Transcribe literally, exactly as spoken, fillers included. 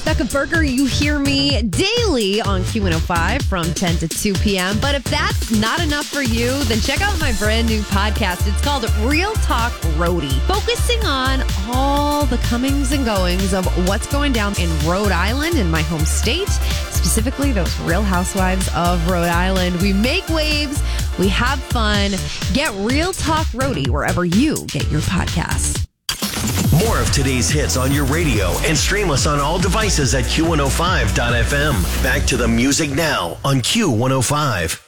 Becca Berger, you hear me daily on Q one oh five from ten to two p.m. But if that's not enough for you, then check out my brand new podcast. It's called Real Talk Roadie, focusing on all the comings and goings of what's going down in Rhode Island, in my home state, specifically those Real Housewives of Rhode Island. We make waves, we have fun. Get Real Talk Roadie wherever you get your podcasts. More of today's hits on your radio and stream us on all devices at Q one oh five dot f m. Back to the music now on Q one oh five.